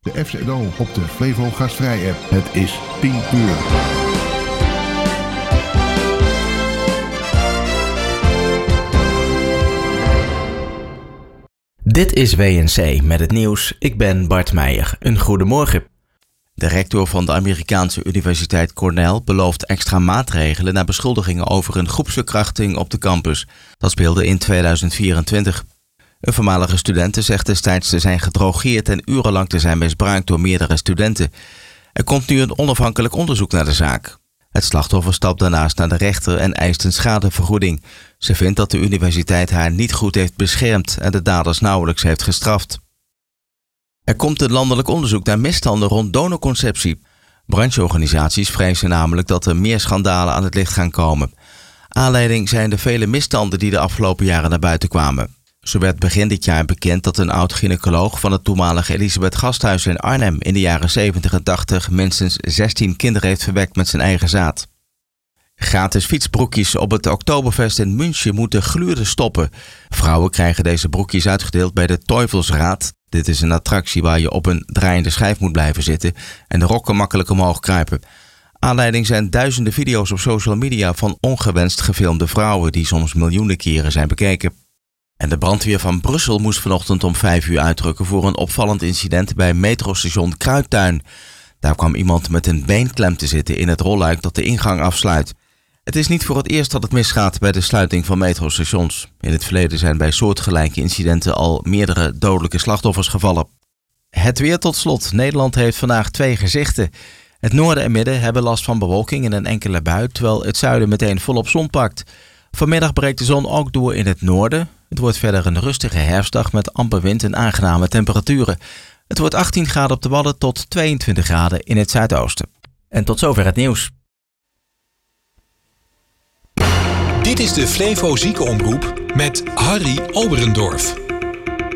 De FZO op de Flevo Gastvrij app. Het is 10 uur. Dit is WNC met het nieuws. Ik ben Bart Meijer. Een goedemorgen. De rector van de Amerikaanse Universiteit Cornell belooft extra maatregelen na beschuldigingen over een groepsverkrachting op de campus. Dat speelde in 2024. Een voormalige studente zegt destijds te zijn gedrogeerd en urenlang te zijn misbruikt door meerdere studenten. Er komt nu een onafhankelijk onderzoek naar de zaak. Het slachtoffer stapt daarnaast naar de rechter en eist een schadevergoeding. Ze vindt dat de universiteit haar niet goed heeft beschermd en de daders nauwelijks heeft gestraft. Er komt een landelijk onderzoek naar misstanden rond donorconceptie. Brancheorganisaties vrezen namelijk dat er meer schandalen aan het licht gaan komen. Aanleiding zijn de vele misstanden die de afgelopen jaren naar buiten kwamen. Zo werd begin dit jaar bekend dat een oud-gynaecoloog van het toenmalige Elisabeth Gasthuis in Arnhem in de jaren 70 en 80 minstens 16 kinderen heeft verwekt met zijn eigen zaad. Gratis fietsbroekjes op het Oktoberfest in München moeten gluren stoppen. Vrouwen krijgen deze broekjes uitgedeeld bij de Teufelsraad. Dit is een attractie waar je op een draaiende schijf moet blijven zitten en de rokken makkelijk omhoog kruipen. Aanleiding zijn duizenden video's op social media van ongewenst gefilmde vrouwen die soms miljoenen keren zijn bekeken. En de brandweer van Brussel moest vanochtend om 5 uur uitrukken voor een opvallend incident bij metrostation Kruidtuin. Daar kwam iemand met een beenklem te zitten in het rolluik dat de ingang afsluit. Het is niet voor het eerst dat het misgaat bij de sluiting van metrostations. In het verleden zijn bij soortgelijke incidenten al meerdere dodelijke slachtoffers gevallen. Het weer tot slot. Nederland heeft vandaag 2 gezichten. Het noorden en midden hebben last van bewolking en een enkele bui, terwijl het zuiden meteen volop zon pakt. Vanmiddag breekt de zon ook door in het noorden. Het wordt verder een rustige herfstdag met amper wind en aangename temperaturen. Het wordt 18 graden op de Wadden tot 22 graden in het zuidoosten. En tot zover het nieuws. Dit is de Flevo Ziekenomroep met Harry Oberendorf.